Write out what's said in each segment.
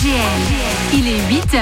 FGL, il est 8h.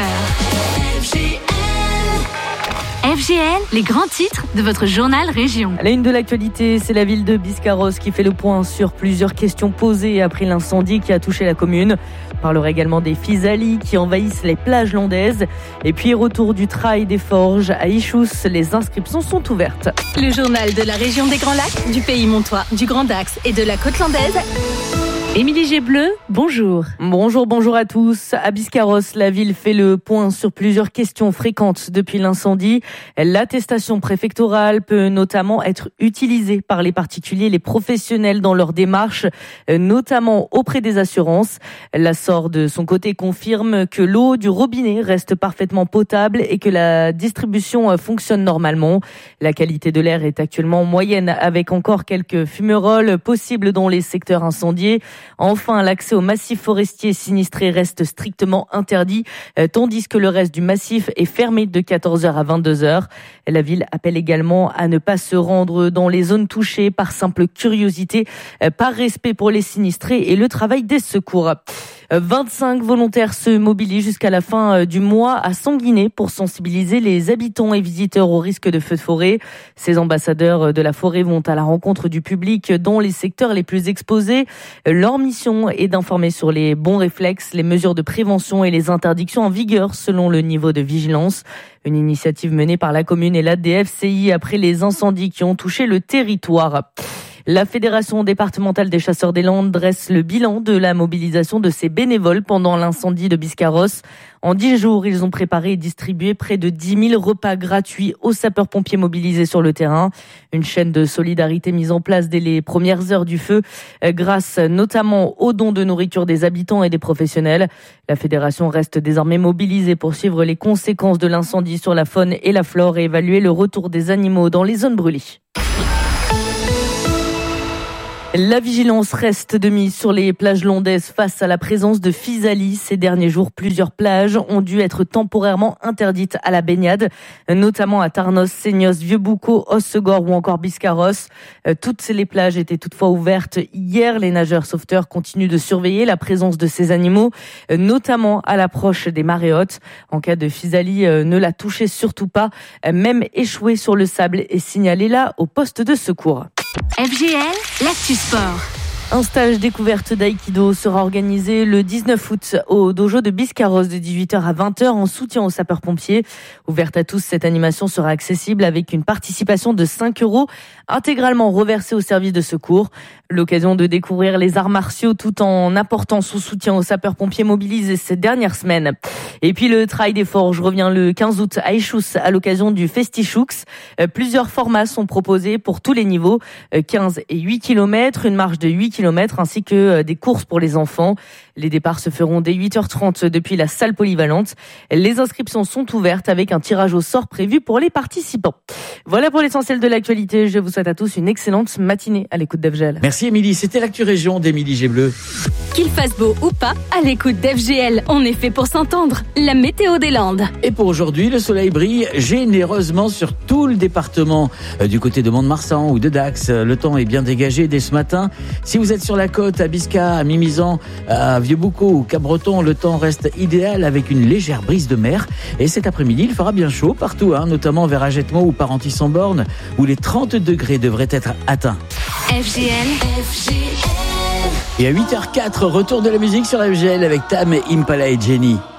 FGL, les grands titres de votre journal Région. À la une de l'actualité, c'est la ville de Biscarrosse qui fait le point sur plusieurs questions posées après l'incendie qui a touché la commune. On parlera également des physalis qui envahissent les plages landaises. Et puis, retour du trail des forges à Ichous, les inscriptions sont ouvertes. Le journal de la région des Grands Lacs, du Pays Montois, du Grand Dax et de la Côte Landaise. Émilie Gébleu, bonjour. Bonjour à tous. À Biscarrosse, la ville fait le point sur plusieurs questions fréquentes depuis l'incendie. L'attestation préfectorale peut notamment être utilisée par les particuliers et les professionnels dans leurs démarches, notamment auprès des assurances. La SOR, de son côté, confirme que l'eau du robinet reste parfaitement potable et que la distribution fonctionne normalement. La qualité de l'air est actuellement moyenne, avec encore quelques fumerolles possibles dans les secteurs incendiés. Enfin, l'accès au massif forestier sinistré reste strictement interdit, tandis que le reste du massif est fermé de 14h à 22h. La ville appelle également à ne pas se rendre dans les zones touchées par simple curiosité, par respect pour les sinistrés et le travail des secours. 25 volontaires se mobilisent jusqu'à la fin du mois à Sanguinet pour sensibiliser les habitants et visiteurs au risque de feux de forêt. Ces ambassadeurs de la forêt vont à la rencontre du public dans les secteurs les plus exposés. Leur mission est d'informer sur les bons réflexes, les mesures de prévention et les interdictions en vigueur selon le niveau de vigilance. Une initiative menée par la commune et l'ADFCI après les incendies qui ont touché le territoire. La Fédération départementale des chasseurs des Landes dresse le bilan de la mobilisation de ses bénévoles pendant l'incendie de Biscarrosse. En 10 jours, ils ont préparé et distribué près de 10 000 repas gratuits aux sapeurs-pompiers mobilisés sur le terrain. Une chaîne de solidarité mise en place dès les premières heures du feu, grâce notamment aux dons de nourriture des habitants et des professionnels. La fédération reste désormais mobilisée pour suivre les conséquences de l'incendie sur la faune et la flore et évaluer le retour des animaux dans les zones brûlées. La vigilance reste de mise sur les plages landaises face à la présence de physalis. Ces derniers jours, plusieurs plages ont dû être temporairement interdites à la baignade, notamment à Tarnos, Seignos, Vieux-Boucau, Hossegor ou encore Biscarrosse. Toutes les plages étaient toutefois ouvertes hier. Les nageurs sauveteurs continuent de surveiller la présence de ces animaux, notamment à l'approche des marées hautes. En cas de physalis, ne la touchez surtout pas. Même échouer sur le sable et signalez là au poste de secours. FGL, l'actu sport. Un stage découverte d'aïkido sera organisé le 19 août au dojo de Biscarrosse de 18h à 20h en soutien aux sapeurs-pompiers. Ouverte à tous, cette animation sera accessible avec une participation de 5 € intégralement reversée au service de secours. L'occasion de découvrir les arts martiaux tout en apportant son soutien aux sapeurs-pompiers mobilisés ces dernières semaines. Et puis le trail des forges revient le 15 août à Ichous à l'occasion du Festichoux. Plusieurs formats sont proposés pour tous les niveaux, 15 et 8 km, une marche de 8 km ainsi que des courses pour les enfants. Les départs se feront dès 8h30 depuis la salle polyvalente. Les inscriptions sont ouvertes avec un tirage au sort prévu pour les participants. Voilà pour l'essentiel de l'actualité. Je vous souhaite à tous une excellente matinée à l'écoute d'FGL. Merci Émilie, c'était l'actu région d'Émilie Gébleu. Qu'il fasse beau ou pas, à l'écoute d'FGL, on est fait pour s'entendre. La météo des Landes. Et pour aujourd'hui, le soleil brille généreusement sur tout le département. Du côté de Mont-de-Marsan ou de Dax, le temps est bien dégagé dès ce matin. Si vous êtes sur la côte, à Bisca, à Mimizan, à Vieux-Boucau ou Cap-Breton, le temps reste idéal avec une légère brise de mer. Et cet après-midi, il fera bien chaud partout, notamment vers Agetmo ou Parentis-en-Born, où les 30 degrés devraient être atteints. FGL. Et à 8h04, retour de la musique sur FGL avec Tam, Impala et Jenny.